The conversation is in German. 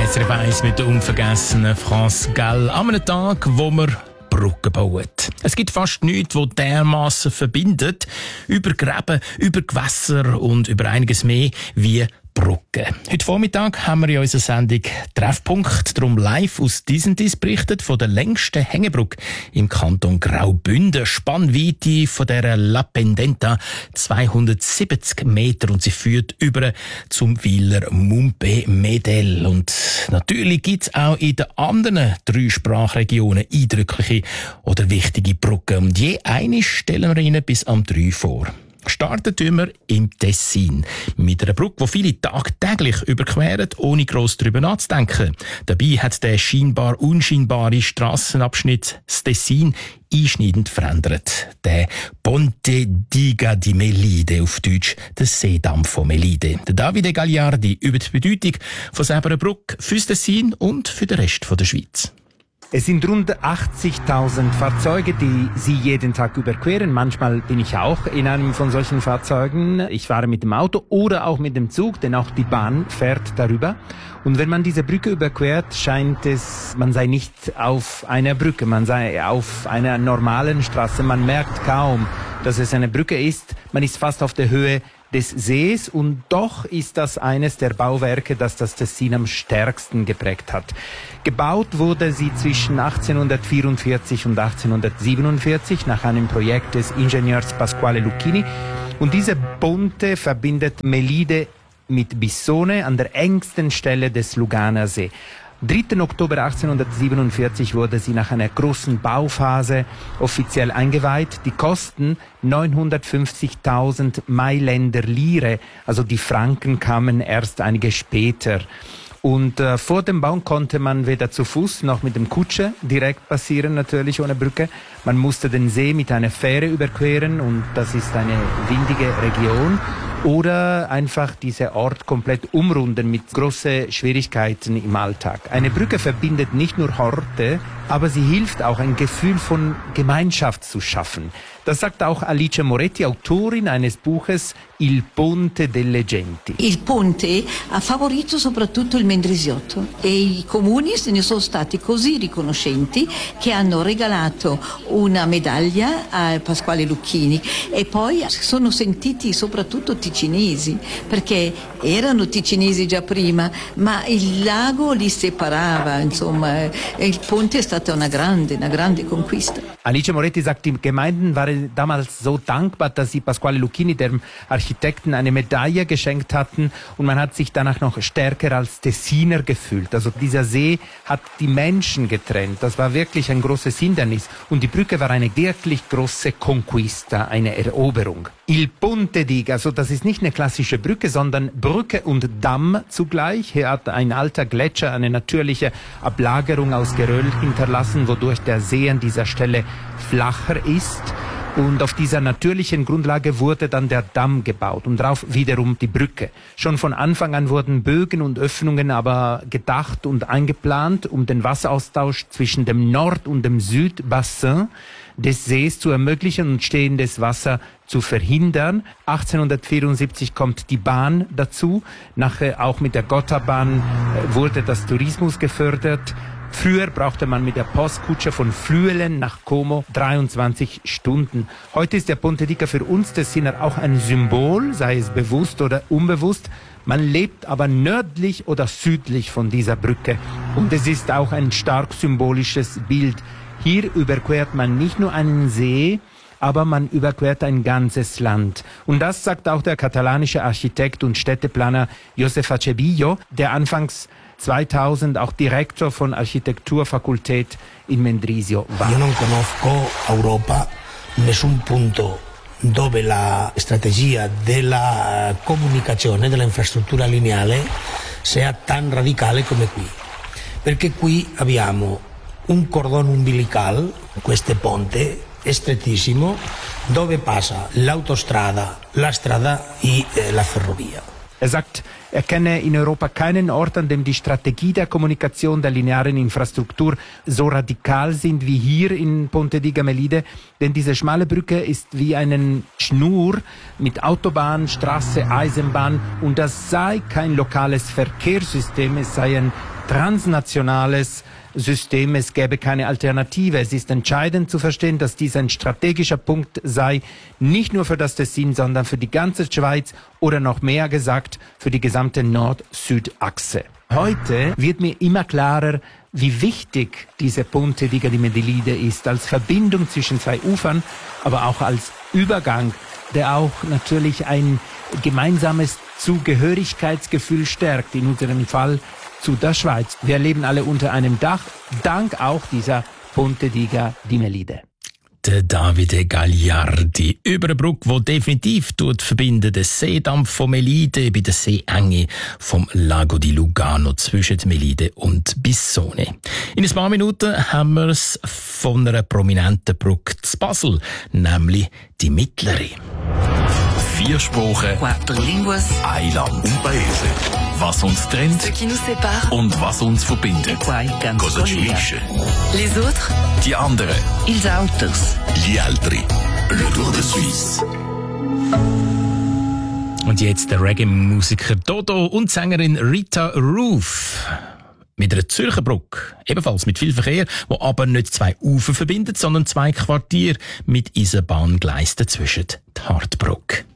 SRF 1 mit der unvergessenen France Gall an einem Tag, wo wir Brücken bauen. Es gibt fast nichts, das dermassen verbindet, über Gräben, über Gewässer und über einiges mehr wie Brücken. Heute Vormittag haben wir in unserer Sendung Treffpunkt, darum live aus Disentis berichtet von der längsten Hängebrücke im Kanton Graubünden. Spannweite von dieser La Pendenta 270 Meter und sie führt über zum Weiler Mumpe-Medel. Und natürlich gibt es auch in den anderen 3 Sprachregionen eindrückliche oder wichtige Brücken. Und je eine stellen wir Ihnen bis am 3 vor. Starten tun wir im Tessin mit einer Brücke, die viele tagtäglich überqueren, ohne gross darüber nachzudenken. Dabei hat der scheinbar unscheinbare Strassenabschnitt das Tessin einschneidend verändert. Der Ponte Diga di Melide, auf Deutsch der Seedamm von Melide. Der Davide Gagliardi über die Bedeutung von selber Brücke fürs Tessin und für den Rest der Schweiz. Es sind rund 80.000 Fahrzeuge, die Sie jeden Tag überqueren. Manchmal bin ich auch in einem von solchen Fahrzeugen. Ich fahre mit dem Auto oder auch mit dem Zug, denn auch die Bahn fährt darüber. Und wenn man diese Brücke überquert, scheint es, man sei nicht auf einer Brücke, man sei auf einer normalen Straße. Man merkt kaum, dass es eine Brücke ist. Man ist fast auf der Höhe des Sees und doch ist das eines der Bauwerke, das das Tessin am stärksten geprägt hat. Gebaut wurde sie zwischen 1844 und 1847 nach einem Projekt des Ingenieurs Pasquale Lucchini und diese Ponte verbindet Melide mit Bissone an der engsten Stelle des Luganer See. 3. Oktober 1847 wurde sie nach einer großen Bauphase offiziell eingeweiht. Die Kosten 950.000 Mailänder Lire, also die Franken kamen erst einige später. Und vor dem Bau konnte man weder zu Fuß noch mit dem Kutsche direkt passieren, natürlich ohne Brücke. Man musste den See mit einer Fähre überqueren und das ist eine windige Region. Oder einfach dieser Ort komplett umrunden mit großen Schwierigkeiten im Alltag. Eine Brücke verbindet nicht nur Orte, aber sie hilft auch, ein Gefühl von Gemeinschaft zu schaffen. Das sagt auch Alice Moretti, Autorin eines Buches Il Ponte delle Genti. Il ponte ha favorito soprattutto il Mendrisiotto e i comuni se ne sono stati così riconoscenti che hanno regalato una medaglia a Pasquale Lucchini e poi si sono sentiti soprattutto ticinesi, perché erano ticinesi già prima, ma il lago li separava, insomma, e il ponte è stata una grande conquista. Alice Moretti sagt, die Gemeinden waren damals so dankbar, dass sie Pasquale Lucchini, dem Architekten, eine Medaille geschenkt hatten und man hat sich danach noch stärker als Tessiner gefühlt. Also dieser See hat die Menschen getrennt. Das war wirklich ein großes Hindernis und die Brücke war eine wirklich große Conquista, eine Eroberung. Il Ponte Diga, also das ist nicht eine klassische Brücke, sondern Brücke und Damm zugleich. Hier hat ein alter Gletscher eine natürliche Ablagerung aus Geröll hinterlassen, wodurch der See an dieser Stelle flacher ist. Und auf dieser natürlichen Grundlage wurde dann der Damm gebaut und darauf wiederum die Brücke. Schon von Anfang an wurden Bögen und Öffnungen aber gedacht und eingeplant, um den Wasseraustausch zwischen dem Nord- und dem Südbassin des Sees zu ermöglichen und stehendes Wasser zu verhindern. 1874 kommt die Bahn dazu. Nachher auch mit der Gotthardbahn wurde das Tourismus gefördert. Früher brauchte man mit der Postkutsche von Flüelen nach Como 23 Stunden. Heute ist der Ponte Diga für uns Tessiner auch ein Symbol, sei es bewusst oder unbewusst. Man lebt aber nördlich oder südlich von dieser Brücke. Und es ist auch ein stark symbolisches Bild. Hier überquert man nicht nur einen See, aber man überquert ein ganzes Land. Und das sagt auch der katalanische Architekt und Städteplaner Josep Acebillo, der anfangs 2000 auch Direktor von Architekturfakultät in Mendrisio war. Io non conosco Europa nessun punto dove la strategia della comunicazione, della infrastruttura lineare sia tan radicale come qui. Perché qui abbiamo un cordone umbilical, questo ponte, è strettissimo, dove passa l'autostrada, la strada e la ferrovia. Sagt, er kenne in Europa keinen Ort, an dem die Strategie der Kommunikation der linearen Infrastruktur so radikal sind wie hier in Ponte Diga Melide, denn diese schmale Brücke ist wie eine Schnur mit Autobahn, Straße, Eisenbahn und das sei kein lokales Verkehrssystem, es sei ein transnationales System, es gäbe keine Alternative. Es ist entscheidend zu verstehen, dass dies ein strategischer Punkt sei, nicht nur für das Tessin, sondern für die ganze Schweiz oder noch mehr gesagt, für die gesamte Nord-Süd-Achse. Heute wird mir immer klarer, wie wichtig diese Ponte di Medellide ist, als Verbindung zwischen zwei Ufern, aber auch als Übergang, der auch natürlich ein gemeinsames Zugehörigkeitsgefühl stärkt, in unserem Fall zu der Schweiz. Wir leben alle unter einem Dach, dank auch dieser Ponte di Medellide. Der Davide Gagliardi über eine Brücke, die definitiv verbindet den Seedampf von Melide bei der Seeenge vom Lago di Lugano zwischen Melide und Bissone. In ein paar Minuten haben wir es von einer prominenten Brücke zu Basel, nämlich die mittlere. 4 Sprachen, 4 línguas, ein Land, un paese. Was uns trennt ce qui nous sépare, und was uns verbindet. Cosa ci unisce. les autres, Die anderen. ils autres. Gli altri. Le Tour de Suisse. Und jetzt der Reggae-Musiker Dodo und Sängerin Rita Roof. Mit einer Zürcher Brücke, ebenfalls mit viel Verkehr, wo aber nicht 2 Ufer verbindet, sondern 2 Quartiere mit Eisenbahngleisen dazwischen. Die Hartbrücke.